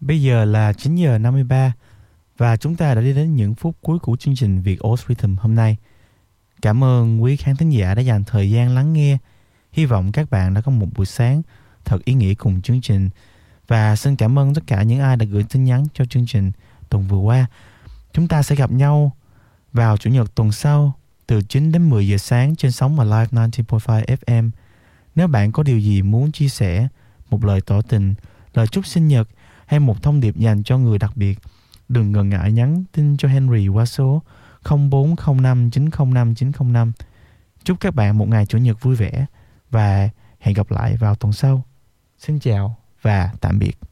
Bây giờ là 9 giờ 53 và chúng ta đã đi đến những phút cuối của chương trình Việt Oz Rhythm hôm nay. Cảm ơn quý khán thính giả đã dành thời gian lắng nghe. Hy vọng các bạn đã có một buổi sáng thật ý nghĩa cùng chương trình. Và xin cảm ơn tất cả những ai đã gửi tin nhắn cho chương trình tuần vừa qua. Chúng ta sẽ gặp nhau vào Chủ nhật tuần sau từ 9 đến 10 giờ sáng trên sóng mà Live 90.5 FM. Nếu bạn có điều gì muốn chia sẻ, một lời tỏ tình, lời chúc sinh nhật hay một thông điệp dành cho người đặc biệt, đừng ngần ngại nhắn tin cho Henry qua số 0405905905. Chúc các bạn một ngày Chủ nhật vui vẻ và hẹn gặp lại vào tuần sau. Xin chào và tạm biệt.